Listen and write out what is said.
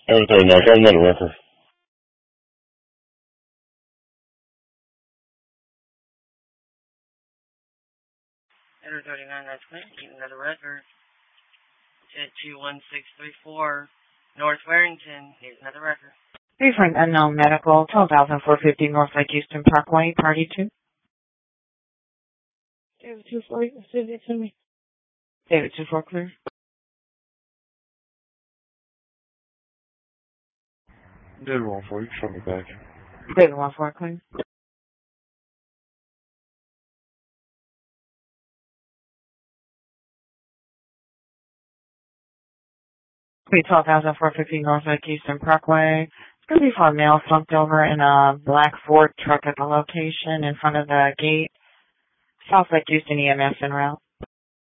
Everything nice. I'm not a record. Enter 39, that's me. Keep another record. Jet 21634, North Warrington. Here's another record. Refund unknown medical, 12,450 North Lake Houston Parkway, party 2. David 24, send it to me. David 24, clear. David 14, you show me back. David 14, clear. Three 12,450 North Lake Houston Parkway. It's going to be for a male slumped over in a black Ford truck at the location in front of the gate. South Lake Houston EMS en route.